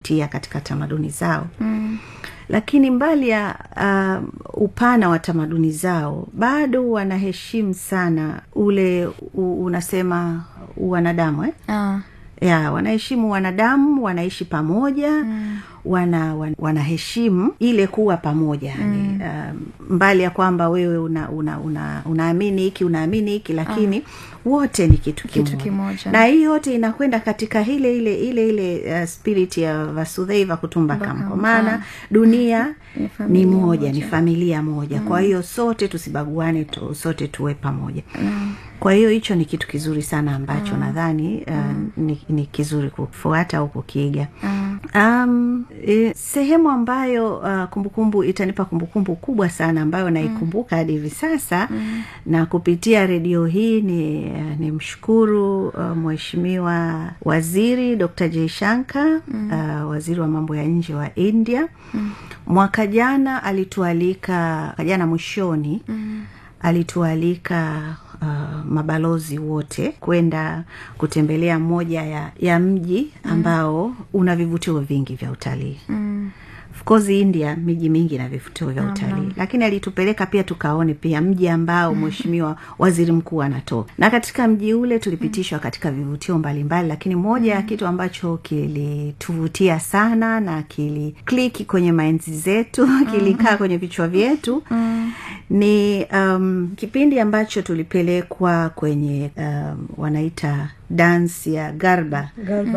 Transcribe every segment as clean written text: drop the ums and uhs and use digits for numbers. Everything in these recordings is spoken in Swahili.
kuvutia katika tamaduni zao. Lakini mbali ya upana wa tamaduni zao, bado wanaheshimu sana ule unasema wanadamu ya wanaheshimu wanadamu, wanaishi pamoja, wanaheshimu ile kuwa pamoja. Mbali ya kwamba wewe unaamini hiki, unaamini hiki, lakini wote ni kitu kimoja. Na hii yote inakwenda katika ile spirit ya Vasudhaiva Kutumbakam, kwa maana dunia ni moja, ni familia moja. Kwa hiyo sote tusibaguane, sote tuwe pamoja. Kwa hiyo hicho ni kitu kizuri sana ambacho nadhani ni kizuri kufuata au kukiiga. Sehemu ambayo kumbukumbu itanipa kumbukumbu kubwa sana ambayo naikumbuka hadi hivi sasa, na kupitia redio hii ni mshukuru Mheshimiwa Waziri Dr. Jaishankar, waziri wa mambo ya nje wa India. Mwaka jana alitualika, jana mwishoni, alitualika mabalozi wote kwenda kutembelea moja ya mji ambao una vivutio vingi vya utalii. Of course India miji mingi na vivutio vya utalii, lakini alitupeleka pia tukaone pia mji ambao Mheshimiwa Waziri Mkuu anatoka. Na katika mji ule tulipitishwa katika vivutio mbalimbali, lakini moja ya kitu ambacho kilituvutia sana na kilikliki kwenye mindsi zetu, kilikaa kwenye vichwa vyetu, ni kipindi ambacho tulipelekwa kwenye wanaita dance ya Garba,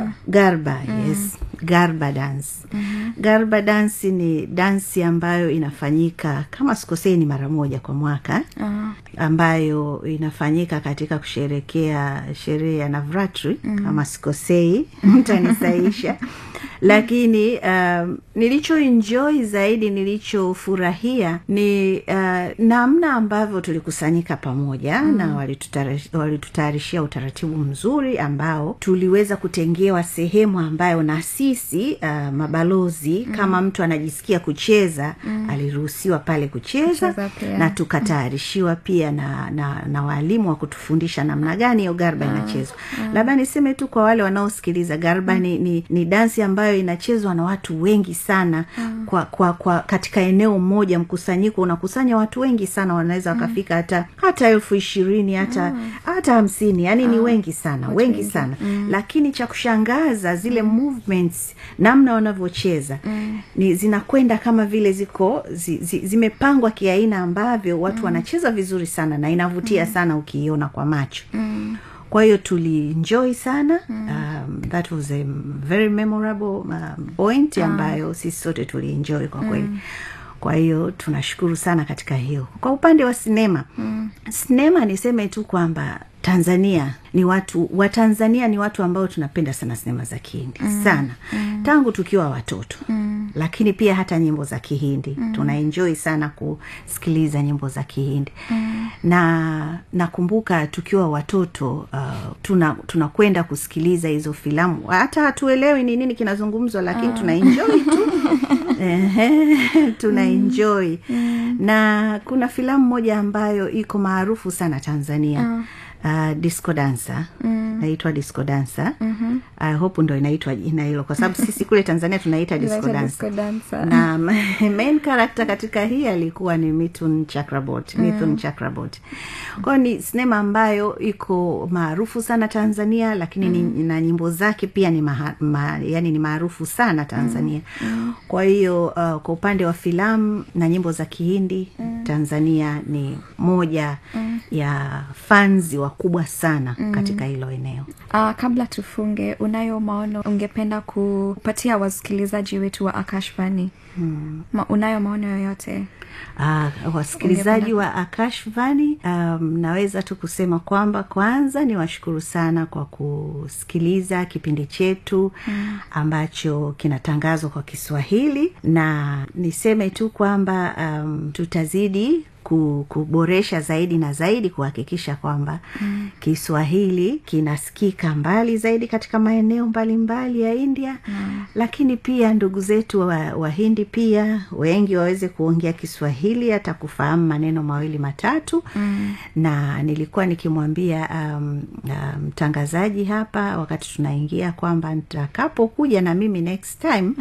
yes, Garba dance. Garba dance ni dance ambayo inafanyika kama sikosei ni mara moja kwa mwaka, ambayo inafanyika katika kusherekea sherehe ya Navratri, kama sikosei mtanisaisha. Lakini nilicho enjoy zaidi, nilichofurahia ni namna ambavyo tulikusanyika pamoja na walitutayarishia utaratibu mzuri ambao tuliweza kutengewa sehemu ambayo na sisi mabalozi kama mtu anajisikia kucheza aliruhusiwa pale kucheza, na tukatayarishiwa pia na walimu wa kutufundisha namna gani hiyo garba inachezwa. Labda niseme tu kwa wale wanaosikiliza, garba ni dansi ambayo inachezwa na watu wengi sana kwa katika eneo moja. Mkusanyiko unakusanya watu wengi sana, wanaweza wakafika hata 20,000 hata 50, yani ni wengi sana, wengi sana. Lakini cha kushangaza zile movements, namna wanavyocheza ni zinakwenda kama vile zimepangwa kiaina ambavyo watu wanacheza vizuri sana na inavutia sana ukiiona kwa macho. Kwa hiyo tulienjoy sana. That was a very memorable point ambayo sisi sote tulienjoy kwa kweli. Kwa hiyo tunashukuru sana katika hiyo. Kwa upande wa sinema niseme tu kwamba Tanzania ni Watanzania ni watu ambao tunapenda sana sinema za Kihindi sana tangu tukiwa watoto. Lakini pia hata nyimbo za Kihindi tunaenjoy sana kusikiliza nyimbo za Kihindi. Na nakumbuka tukiwa watoto tunakwenda kusikiliza hizo filamu, hata hatuelewi ni nini kinazungumzwa, lakini tunaenjoy tu. Tunaenjoy. Na kuna filamu moja ambayo iko maarufu sana Tanzania, Disco Dancer, naitwa Disco Dancer. I hope ndo inaitwa jina hilo kwa sababu sisi kule Tanzania tunaita Disco Dancer. Na main character katika hii alikuwa ni Mithun Chakraborty. Kwa ni sinema ambayo iko maarufu sana Tanzania, lakini na nyimbo zake pia ni yani ni maarufu sana Tanzania. Kwa hiyo kwa upande wa filamu na nyimbo za Kihindi, Tanzania ni moja ya fans wakubwa sana katika hilo eneo. Kabla tufunge, unayo maono ungependa kupatia wasikilizaji wetu wa Akashvani? Unayo maono yoyote? Wasikilizaji wa Akashvani, naweza tu kusema kwamba kwanza ni washukuru sana kwa kusikiliza kipindi chetu ambacho kinatangazwa kwa Kiswahili, na niseme tu kwamba tutazidi kuboresha zaidi na zaidi kuhakikisha kwamba Kiswahili kinasikika mbali zaidi katika maeneo mbalimbali ya India. Lakini pia ndugu zetu wa Hindi pia wengi waweze kuongea Kiswahili, hata kufahamu maneno mawili matatu. Na nilikuwa nikimwambia mtangazaji hapa wakati tunaingia kwamba nitakapokuja na mimi next time